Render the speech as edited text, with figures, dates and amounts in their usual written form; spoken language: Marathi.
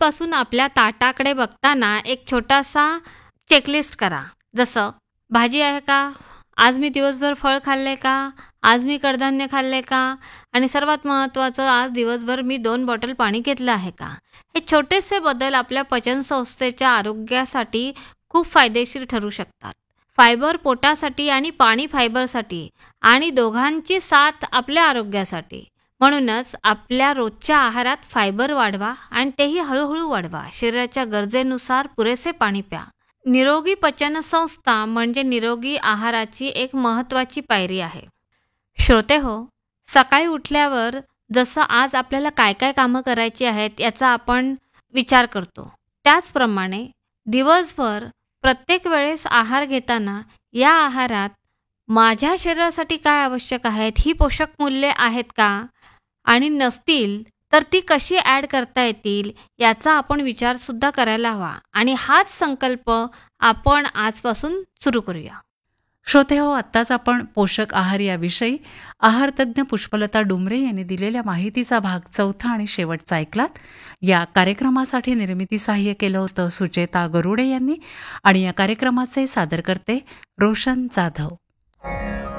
आजपासून आपल्या ताटाकडे बघताना एक छोटासा चेकलिस्ट करा. जसं भाजी आहे का? आज मी दिवसभर फळ खाल्ले का? आज मी कडधान्य खाल्ले का? आणि सर्वात महत्त्वाचं, आज दिवसभर मी 2 बॉटल पाणी घेतलं आहे का? हे छोटेसे बदल आपल्या पचनसंस्थेच्या आरोग्यासाठी खूप फायदेशीर ठरू शकतात. फायबर पोटासाठी आणि पाणी फायबरसाठी, आणि दोघांची साथ आपल्या आरोग्यासाठी. म्हणूनच आपल्या रोजच्या आहारात फायबर वाढवा आणि तेही हळूहळू वाढवा. शरीराच्या गरजेनुसार पुरेसे पाणी प्या. निरोगी पचनसंस्था म्हणजे निरोगी आहाराची एक महत्त्वाची पायरी आहे. श्रोतेहो, सकाळी उठल्यावर जसं आज आपल्याला काय काय कामं करायची आहेत याचा आपण विचार करतो, त्याचप्रमाणे दिवसभर प्रत्येक वेळेस आहार घेताना या आहारात माझ्या शरीरासाठी काय आवश्यक आहेत, ही पोषक मूल्ये आहेत का, आणि नसतील तर ती कशी ॲड करता येतील याचा आपण विचारसुद्धा करायला हवा. आणि हाच संकल्प आपण आजपासून सुरू करूया. श्रोते हो, आत्ताच आपण पोषक आहार याविषयी आहारतज्ज्ञ पुष्पलता डुमरे यांनी दिलेल्या माहितीचा भाग 4 आणि शेवटचा ऐकलात. या कार्यक्रमासाठी निर्मिती सहाय्य केलं होतं सुचेता गरुडे यांनी, आणि या कार्यक्रमाचे सादरकर्ते रोशन जाधव.